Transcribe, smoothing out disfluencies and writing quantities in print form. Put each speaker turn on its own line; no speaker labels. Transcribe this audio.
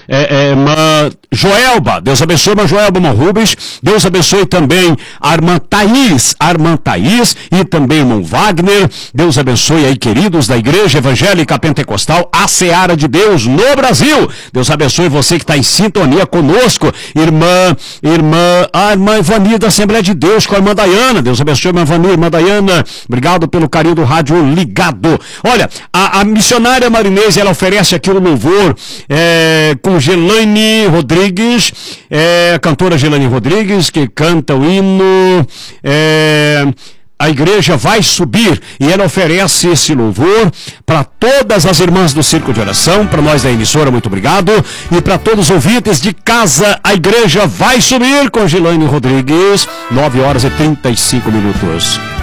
irmã Joelba, Deus abençoe a irmã Joelba, irmão Rubens, Deus abençoe também a irmã Thaís e também irmão Wagner, Deus abençoe aí, queridos da Igreja Evangélica Pentecostal, a Seara de Deus no Brasil, Deus abençoe você que está em sintonia conosco, irmã Ivani da Assembleia de Deus, com a irmã Dayana, Deus abençoe a irmã Dayana, obrigado pelo carinho do rádio ligado. Olha, a missionária Marinês, ela oferece aqui o louvor com Gelane Rodrigues, a cantora Gelane Rodrigues, que canta o hino, a igreja vai subir, e ela oferece esse louvor para todas as irmãs do Círculo de Oração, para nós da emissora, muito obrigado, e para todos os ouvintes de casa, a igreja vai subir com Gelane Rodrigues, 9 horas e 35 minutos.